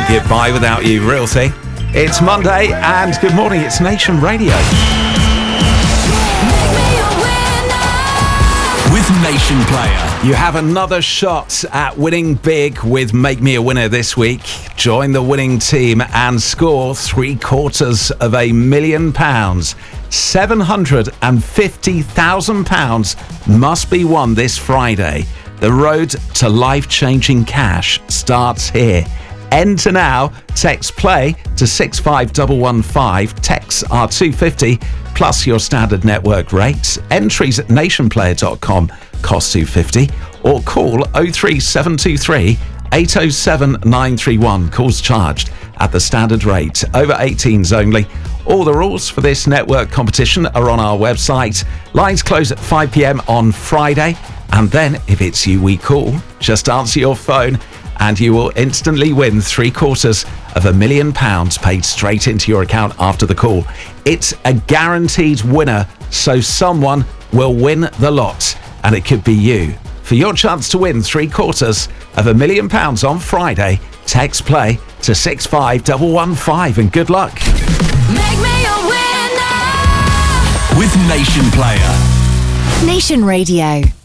can't get by without you, real thing. It's Monday and good morning, it's Nation Radio. With Nation Player. You have another shot at winning big with Make Me a Winner this week. Join the winning team and score £750,000. £750,000 must be won this Friday. The road to life-changing cash starts here. Enter now. Text play to 65115. Texts are $2.50 plus your standard network rates. Entries at nationplayer.com cost $2.50 or call 03723 807 931. Calls charged at the standard rate. Over 18s only. All the rules for this network competition are on our website. Lines close at 5 p.m. on Friday. And then, if it's you we call, just answer your phone and you will instantly win £750,000 paid straight into your account after the call. It's a guaranteed winner, so someone will win the lot, and it could be you. For your chance to win £750,000 on Friday, text play to 65115 and good luck. Make me a winner with Nation Player. Nation Radio.